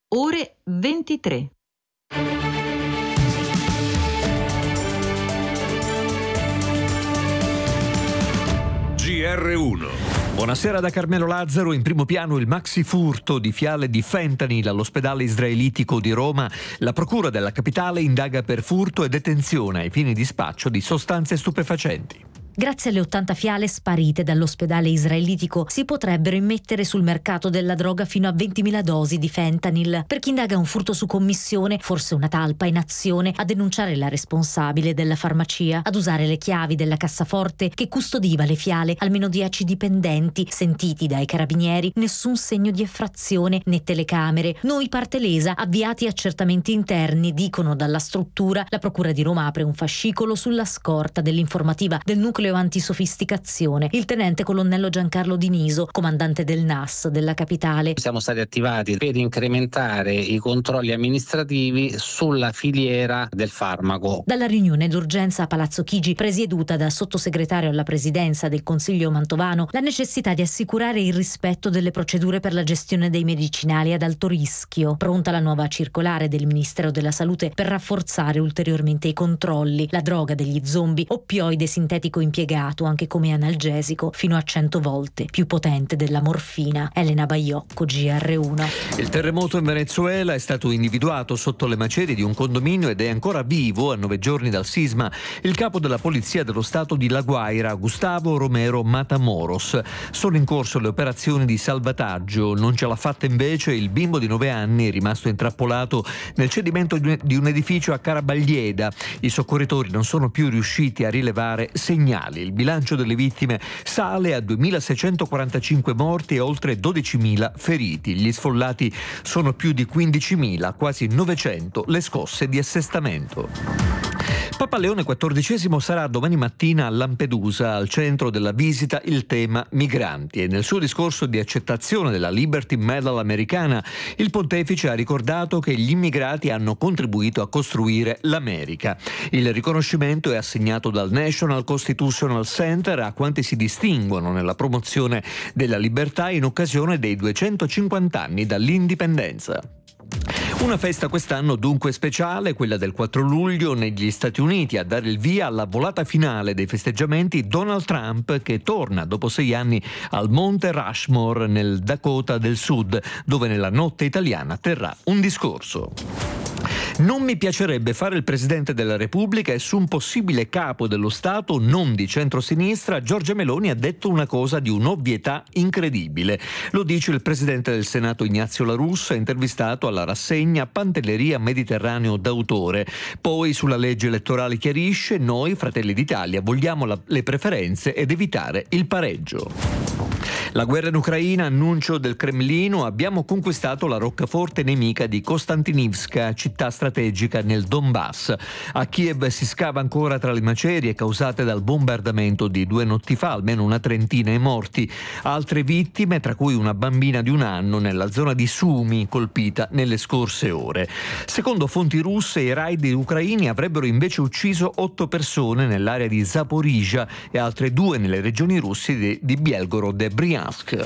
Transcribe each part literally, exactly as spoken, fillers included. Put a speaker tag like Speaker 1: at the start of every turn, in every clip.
Speaker 1: ore ventitré.
Speaker 2: G R uno.
Speaker 3: Buonasera da Carmelo Lazzaro. In primo piano il maxi furto di fiale di fentanyl all'ospedale israelitico di Roma. La procura della capitale indaga per furto e detenzione ai fini di spaccio di sostanze stupefacenti.
Speaker 4: Grazie alle ottanta fiale sparite dall'ospedale israelitico si potrebbero immettere sul mercato della droga fino a ventimila dosi di fentanyl. Per chi indaga un furto su commissione, forse una talpa in azione a denunciare la responsabile della farmacia, ad usare le chiavi della cassaforte che custodiva le fiale, almeno dieci dipendenti sentiti dai carabinieri, nessun segno di effrazione né telecamere. Noi parte lesa, avviati accertamenti interni, dicono dalla struttura. La procura di Roma apre un fascicolo sulla scorta dell'informativa del nucleo antisofisticazione. Il tenente colonnello Giancarlo Diniso, comandante del N A S della capitale.
Speaker 5: Siamo stati attivati per incrementare i controlli amministrativi sulla filiera del farmaco.
Speaker 4: Dalla riunione d'urgenza a Palazzo Chigi, presieduta da sottosegretario alla presidenza del Consiglio Mantovano, la necessità di assicurare il rispetto delle procedure per la gestione dei medicinali ad alto rischio. Pronta la nuova circolare del Ministero della Salute per rafforzare ulteriormente i controlli. La droga degli zombie, oppioide sintetico impiegato anche come analgesico, fino a cento volte più potente della morfina. Elena Baiocco, G R uno.
Speaker 3: Il terremoto in Venezuela è stato individuato sotto le macerie di un condominio ed è ancora vivo a nove giorni dal sisma il capo della polizia dello stato di La Guaira, Gustavo Romero Matamoros. Sono in corso le operazioni di salvataggio. Non ce l'ha fatta invece il bimbo di nove anni rimasto intrappolato nel cedimento di un edificio a Carabaglieda. I soccorritori non sono più riusciti a rilevare segnali. Il bilancio delle vittime sale a duemilaseicentoquarantacinque morti e oltre dodicimila feriti. Gli sfollati sono più di quindicimila, quasi novecento le scosse di assestamento. Papa Leone quattordicesimo sarà domani mattina a Lampedusa, al centro della visita il tema migranti, e nel suo discorso di accettazione della Liberty Medal americana il pontefice ha ricordato che gli immigrati hanno contribuito a costruire l'America. Il riconoscimento è assegnato dal National Constitutional Center a quanti si distinguono nella promozione della libertà in occasione dei duecentocinquanta anni dall'indipendenza. Una festa quest'anno dunque speciale, quella del quattro luglio negli Stati Uniti. A dare il via alla volata finale dei festeggiamenti Donald Trump, che torna dopo sei anni al Monte Rushmore nel Dakota del Sud, dove nella notte italiana terrà un discorso. Non mi piacerebbe fare il Presidente della Repubblica e su un possibile capo dello Stato non di centrosinistra Giorgia Meloni ha detto una cosa di un'ovvietà incredibile. Lo dice il Presidente del Senato Ignazio La Russa, intervistato alla rassegna Pantelleria Mediterraneo d'autore. Poi sulla legge elettorale chiarisce: noi, Fratelli d'Italia, vogliamo la, le preferenze ed evitare il pareggio. La guerra in Ucraina, annuncio del Cremlino: abbiamo conquistato la roccaforte nemica di Kostantinivska, città strategica nel Donbass. A Kiev si scava ancora tra le macerie causate dal bombardamento di due notti fa, almeno una trentina i morti. Altre vittime, tra cui una bambina di un anno nella zona di Sumi, colpita nelle scorse ore. Secondo fonti russe, i raid ucraini avrebbero invece ucciso otto persone nell'area di Zaporizhia e altre due nelle regioni russe di, di Belgorod e Briansk.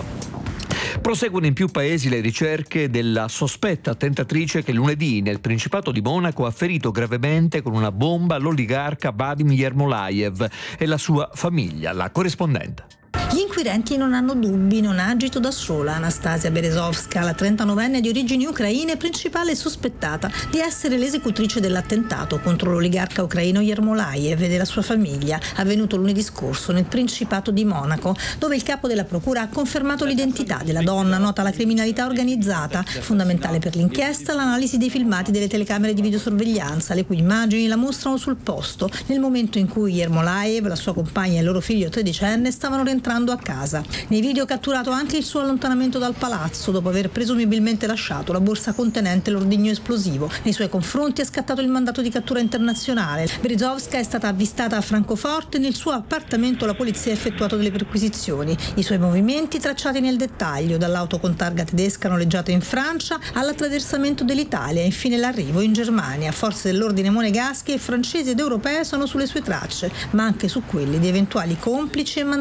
Speaker 3: Proseguono in più paesi le ricerche della sospetta attentatrice che lunedì nel Principato di Monaco ha ferito gravemente con una bomba l'oligarca Vadim Yermolayev e la sua famiglia. La corrispondente.
Speaker 6: Gli inquirenti non hanno dubbi, non ha agito da sola. Anastasia Berezovska, la trentanovenne di origini ucraine, principale sospettata di essere l'esecutrice dell'attentato contro l'oligarca ucraino Yermolayev e della sua famiglia, avvenuto lunedì scorso nel Principato di Monaco, dove il capo della procura ha confermato l'identità della donna nota alla criminalità organizzata. Fondamentale per l'inchiesta l'analisi dei filmati delle telecamere di videosorveglianza, le cui immagini la mostrano sul posto nel momento in cui Yermolayev, la sua compagna e il loro figlio tredicenne stavano rientrando a casa. Nei video catturato anche il suo allontanamento dal palazzo dopo aver presumibilmente lasciato la borsa contenente l'ordigno esplosivo. Nei suoi confronti è scattato il mandato di cattura internazionale. Berezovska è stata avvistata a Francoforte. Nel suo appartamento la polizia ha effettuato delle perquisizioni. I suoi movimenti tracciati nel dettaglio, dall'auto con targa tedesca noleggiata in Francia all'attraversamento dell'Italia e infine l'arrivo in Germania. Forze dell'ordine monegasche, francesi ed europee sono sulle sue tracce, ma anche su quelle di eventuali complici e mandanti.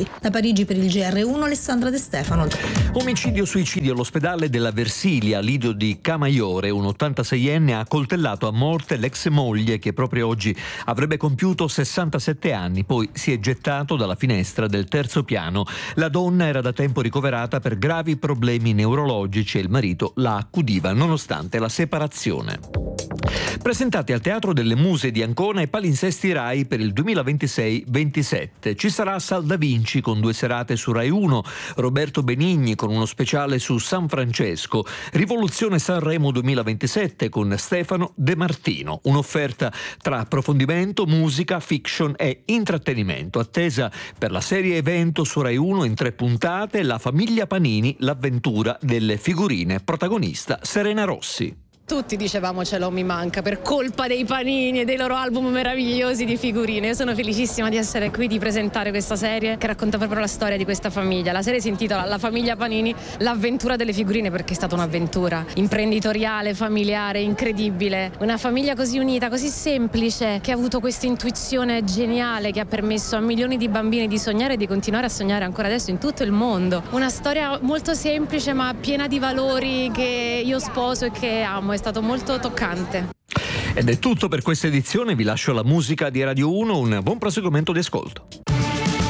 Speaker 6: morti. Da Parigi per il G R uno Alessandra De Stefano.
Speaker 3: Omicidio-suicidio all'ospedale della Versilia. Lidio di Camaiore, un ottantaseienne, ha coltellato a morte l'ex moglie che proprio oggi avrebbe compiuto sessantasette anni, poi si è gettato dalla finestra del terzo piano. La donna era da tempo ricoverata per gravi problemi neurologici e il marito la accudiva nonostante la separazione. Presentati al Teatro delle Muse di Ancona i palinsesti Rai per il duemilaventisei ventisette. Ci sarà Sal da Vinci con due serate su Rai uno, Roberto Benigni con uno speciale su San Francesco, Rivoluzione Sanremo duemilaventisette con Stefano De Martino, un'offerta tra approfondimento, musica, fiction e intrattenimento. Attesa per la serie evento su Rai uno in tre puntate, La famiglia Panini, l'avventura delle figurine, protagonista Serena Rossi.
Speaker 7: Tutti dicevamo ce l'ho mi manca per colpa dei panini e dei loro album meravigliosi di figurine. Io sono felicissima di essere qui, di presentare questa serie che racconta proprio la storia di questa famiglia. La serie si intitola La famiglia Panini, l'avventura delle figurine, perché è stata un'avventura imprenditoriale, familiare, incredibile. Una famiglia così unita, così semplice, che ha avuto questa intuizione geniale che ha permesso a milioni di bambini di sognare e di continuare a sognare ancora adesso in tutto il mondo. Una storia molto semplice ma piena di valori che io sposo e che amo. È stato molto toccante.
Speaker 3: Ed è tutto per questa edizione, vi lascio la musica di Radio uno, un buon proseguimento di ascolto.